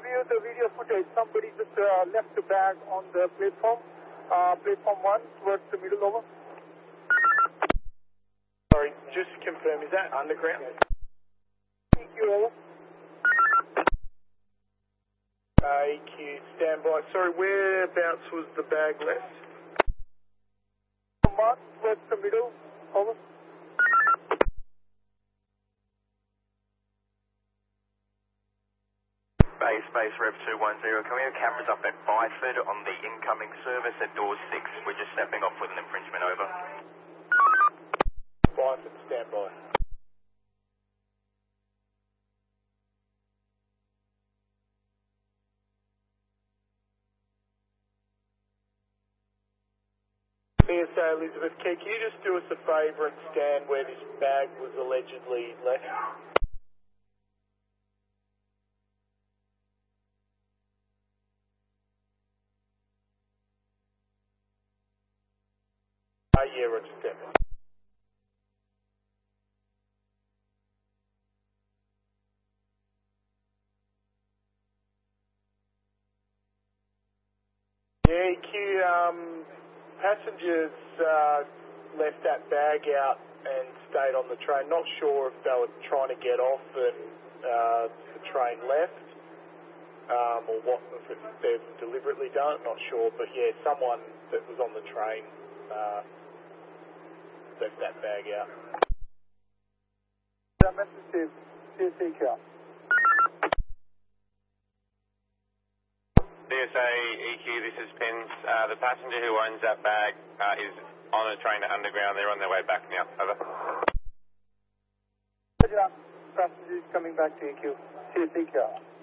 review the video footage. Somebody just left the bag on the platform, platform 1 towards the middle, over. Sorry, just to confirm, is that underground? EQ, over. EQ, stand by. Sorry, whereabouts was the bag left? Mark, towards the middle, over. Base Rev 210, can we have cameras up at Byford on the incoming service at door 6? We're just stepping off with an infringement, over. Byford, stand by. BSA Elizabeth Key, can you just do us a favour and stand where this bag was allegedly left? Yeah, Roger, stand by. Yeah, EQ, passengers left that bag out and stayed on the train. Not sure if they were trying to get off and the train left, or what, if they've deliberately done it, not sure. But yeah, someone that was on the train left that bag out. That message is CSEQ. CSA EQ, this is Pins. The passenger who owns that bag is on a train to underground. They're on their way back now. Over. Passengers coming back to EQ. CSEQ.